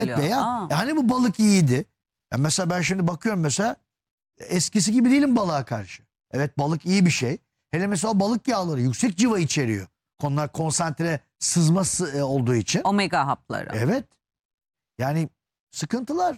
Veya yani bu balık iyiydi. Yani mesela ben şimdi bakıyorum mesela eskisi gibi değilim balığa karşı. Evet, balık iyi bir şey. Hele mesela balık yağları yüksek civa içeriyor. Onlar konsantre sızması olduğu için. Omega hapları. Evet. Yani sıkıntılar.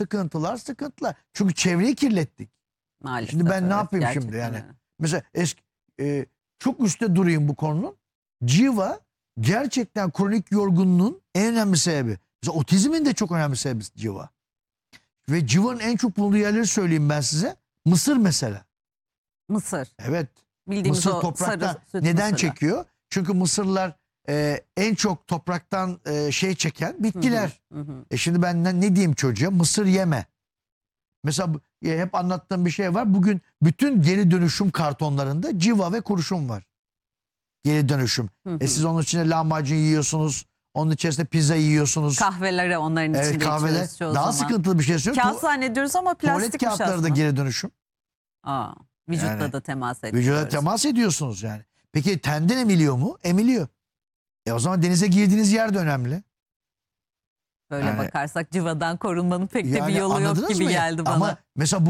Çünkü çevreyi kirlettik. Maalesef. Şimdi ben ne yapayım şimdi yani? Öyle. Mesela çok üstte durayım bu konunun. Civa gerçekten kronik yorgunluğun en önemli sebebi. Mesela otizmin de çok önemli sebebi civa. Ve civanın en çok bulunduğu yerleri söyleyeyim ben size. Mısır mesela. Mısır. Evet. Bildiğimiz Mısır o topraktan sarı süt neden mısırı. çekiyor? Çünkü Mısırlılar en çok topraktan şey çeken bitkiler. Şimdi ben ne diyeyim çocuğa? Mısır yeme. Mesela hep anlattığım bir şey var. Bugün bütün geri dönüşüm kartonlarında civa ve kurşun var. Geri dönüşüm. Siz onun içine lahmacun yiyorsunuz. Onun içerisinde pizza yiyorsunuz. Kahvelere onların içinde kahveler. içiyoruz çoğu Daha zaman. sıkıntılı bir şey söylüyorum. Kağıt zannediyoruz ama Tuvalet plastikmiş kağıtları da aslında. geri dönüşüm. Vücutla Yani, da temas ediyoruz. Vücuda temas ediyorsunuz yani. Peki tenden emiliyor mu? Emiliyor. O zaman denize girdiğiniz yer de önemli. Böyle yani, bakarsak civadan korunmanın pek de bir yolu yok gibi geldi bana. Ama mesela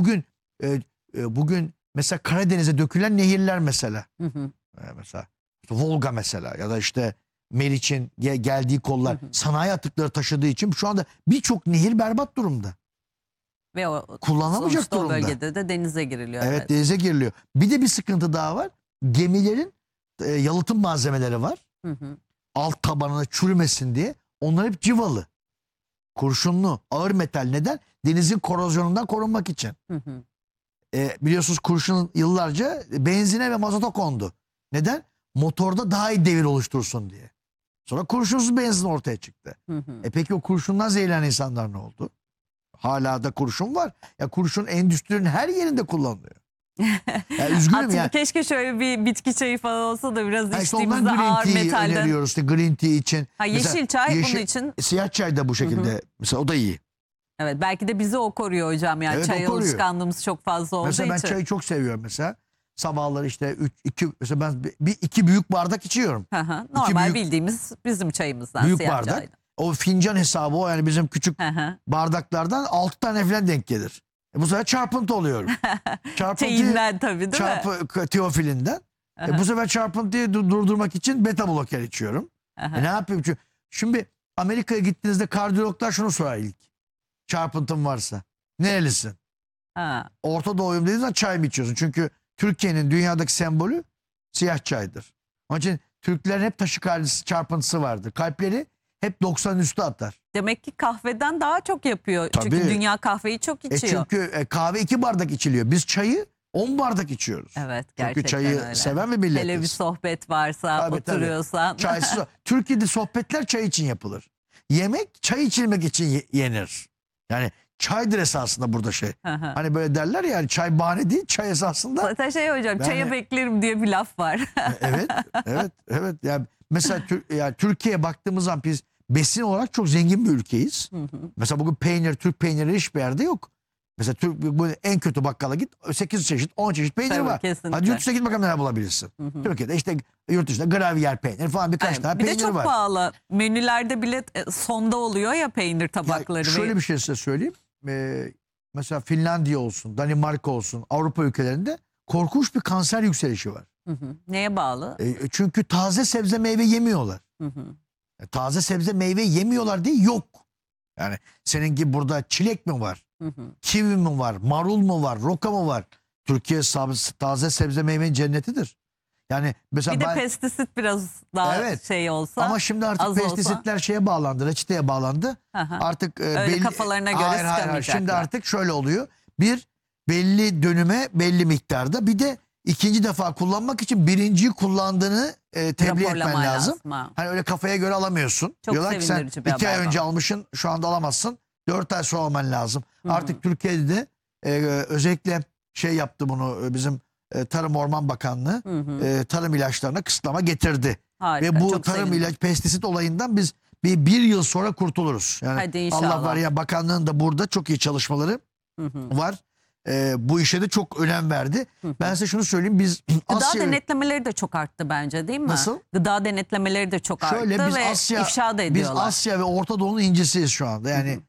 bugün mesela Karadeniz'e dökülen nehirler mesela. Mesela Volga mesela ya da işte Meriç'in geldiği kollar sanayi atıkları taşıdığı için şu anda birçok nehir berbat durumda. Ve o kullanamayacak durumda. O bölgede de denize giriliyor. Evet, denize giriliyor. Bir de bir sıkıntı daha var. Gemilerin yalıtım malzemeleri var. Alt tabanına çürümesin diye. Onlar hep civalı. Kurşunlu, ağır metal. Neden? Denizin korozyonundan korunmak için. Biliyorsunuz kurşun yıllarca benzine ve mazota kondu. Neden? Motorda daha iyi devir oluştursun diye. Sonra kurşunsuz benzin ortaya çıktı. Peki o kurşundan zehirlenen insanlar ne oldu? Hala da kurşun var. Ya kurşun endüstrinin her yerinde kullanılıyor. Ya üzgünüm ya. Keşke şöyle bir bitki çayı falan olsa da biraz İşte içtiğimizde ağır metalden. öneriyoruz işte green tea için. Yeşil çay bunun için. Siyah çay da bu şekilde. Mesela o da iyi. Evet, belki de bizi o koruyor hocam. Yani Evet, çay alışkanlığımız çok fazla olduğu mesela için. ben çayı çok seviyorum mesela. Sabahları işte mesela ben iki büyük bardak içiyorum. Normal bildiğimiz bizim çayımızdan. Büyük siyah bardak. çaydan. O fincan hesabı o yani bizim küçük bardaklardan 6 tane falan denk gelir. Bu sefer çarpıntı oluyorum. Çayından tabii değil mi? Teofilinden. Bu sefer çarpıntıyı durdurmak için beta bloker içiyorum. Ne yapayım? Çünkü şimdi Amerika'ya gittiğinizde kardiyologlar şunu sorar ilk. Çarpıntın varsa. Nerelisin? Orta Doğuyum dediğin zaman çay mı içiyorsun? Çünkü Türkiye'nin dünyadaki sembolü siyah çaydır. Onun için Türklerin hep taşikardi çarpıntısı vardır. Kalpleri hep 90'ın üstü atar. Demek ki kahveden daha çok yapıyor. Tabii. Çünkü dünya kahveyi çok içiyor. Çünkü kahve 2 bardak içiliyor. Biz çayı 10 bardak içiyoruz. Evet, gerçekten çünkü çayı öyle. seven bir milletiz. Hele bir sohbet varsa, oturuyorsan. Çaysız. Türkiye'de sohbetler çay için yapılır. Yemek çay içilmek için yenir. Yani çaydır esasında burada şey. Hani böyle derler ya, yani çay bahane değil, çay esasında. Zaten hocam, çaya beklerim diye bir laf var. Evet. Yani mesela yani Türkiye'ye baktığımız zaman biz besin olarak çok zengin bir ülkeyiz. Mesela bugün Türk peyniri hiçbir yerde yok. Mesela en kötü bakkala git, 8 çeşit 10 çeşit peynir var. Kesinlikle. Hadi yurt dışına git bakalım neler bulabilirsin. Türkiye'de işte yurt dışında gravyer peynir falan birkaç tane peynir var. Bir de çok pahalı. Menülerde bile sonda oluyor ya peynir tabakları. Şöyle bir şey size söyleyeyim. Mesela Finlandiya olsun, Danimarka olsun, Avrupa ülkelerinde korkunç bir kanser yükselişi var. Neye bağlı? Çünkü taze sebze meyve yemiyorlar. Taze sebze meyve yemiyorlar diye yok. Yani senin gibi burada çilek mi var? Kivi mi var? Marul mu var? Roka mı var? Türkiye taze sebze meyvenin cennetidir. Yani mesela bir de pestisit biraz daha şey olsa. Ama şimdi artık pestisitler şeye bağlandı, reçeteye bağlandı. Artık öyle kafalarına göre hayır. Şimdi artık şöyle oluyor. Bir, belli dönüme belli miktarda, bir de ikinci defa kullanmak için birinciyi kullandığını tebliğ etmen lazım. Hani öyle kafaya göre alamıyorsun. Çok diyorlar ki sen 2 ay önce almışsın, şu anda alamazsın. 4 ay sonra alman lazım. Artık Türkiye'de de özellikle şey yaptı bunu bizim Tarım Orman Bakanlığı tarım ilaçlarına kısıtlama getirdi. Harika, ve bu tarım ilaç pestisit olayından biz bir yıl sonra kurtuluruz. Yani Allah var ya, bakanlığın da burada çok iyi çalışmaları var. Bu işe de çok önem verdi. Ben size şunu söyleyeyim, biz gıda denetlemeleri de çok arttı bence, değil mi? Nasıl? Gıda denetlemeleri de çok arttı ve ifşa da ediyorlar. Biz Asya ve Orta Doğu'nun incisiyiz şu anda. Yani